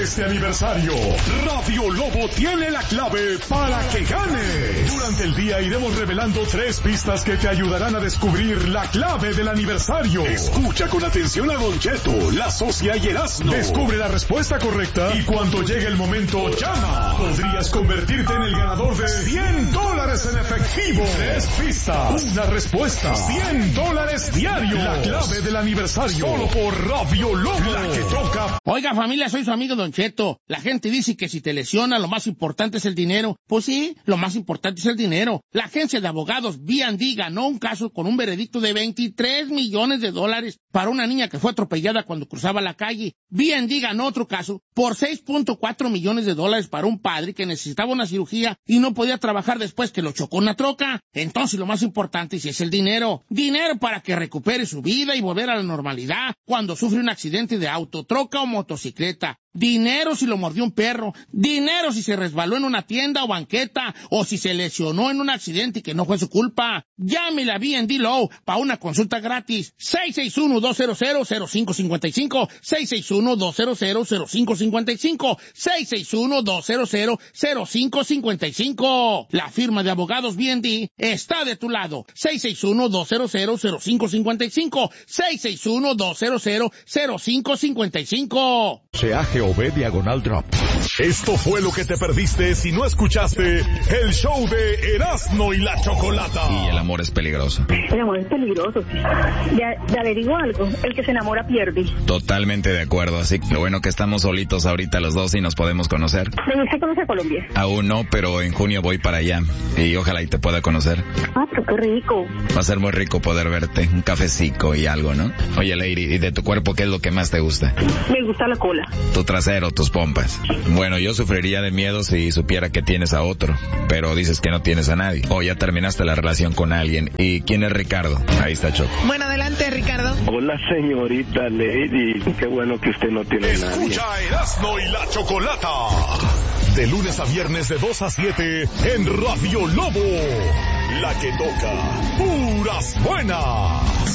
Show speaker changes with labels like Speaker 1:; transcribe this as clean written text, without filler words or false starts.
Speaker 1: este aniversario, Radio Lobo tiene la clave para que ganes. Durante el día iremos revelando 3 pistas que te ayudarán a descubrir la clave del aniversario. Escucha con atención a Don Cheto, la Socia y Erasmo. Descubre la respuesta correcta y cuando llegue el momento, llama. Podrías convertirte en el ganador de $100 en efectivo. 3 pistas, una respuesta, $100 diario. La clave del aniversario, solo por Radio Lobo, la que toca.
Speaker 2: Oiga, familia, soy su amigo Don Cheto. La gente dice que si te lesiona, lo más importante es el dinero. Pues sí, lo más importante es el dinero. La agencia de abogados B&D ganó un caso con un veredicto de $23 millones para una niña que fue atropellada cuando cruzaba la calle. B&D ganó otro caso por $6.4 millones para un padre que necesitaba una cirugía y no podía trabajar después que lo chocó una troca. Entonces lo más importante sí es el dinero. Dinero para que recupere su vida y volver a la normalidad cuando sufre un accidente de auto, troca o motocicleta. Dinero si lo mordió un perro. Dinero si se resbaló en una tienda o banqueta o si se lesionó en un accidente y que no fue su culpa. Llámele a B&D Law para una consulta gratis. 661-200-0555. 661-200-0555. 661-200-0555. La firma de abogados B&D está de tu lado. 661-200-0555. 661-200-0555.
Speaker 1: CAGOB/Drop. Esto fue lo que te perdiste si no escuchaste el show de Erasmo y la Chocolata.
Speaker 3: Y el amor es peligroso.
Speaker 4: El amor es peligroso. Ya le digo algo, el que se enamora pierde.
Speaker 3: Totalmente de acuerdo, así que lo bueno que estamos solitos ahorita los dos y nos podemos conocer.
Speaker 4: ¿Veniste a conocer Colombia?
Speaker 3: Aún no, pero en junio voy para allá y ojalá y te pueda conocer.
Speaker 4: Ah, pero qué rico.
Speaker 3: Va a ser muy rico poder verte, un cafecito y algo, ¿no? Oye, Lady, ¿y de tu cuerpo qué es lo que más te gusta?
Speaker 4: Me gusta la cola.
Speaker 3: Tu trasero, tus pompas. Bueno, yo sufriría de miedo si supiera que tienes a otro, pero dices que no tienes a nadie. O ya terminaste la relación con alguien. ¿Y quién es Ricardo? Ahí está Choco.
Speaker 5: Bueno, adelante, Ricardo.
Speaker 6: Hola, señorita Lady. Qué bueno que usted no tiene a nadie.
Speaker 1: Escucha a Erasmo y la Chocolata. De lunes a viernes de 2 a 7 en Radio Lobo. La que toca puras buenas.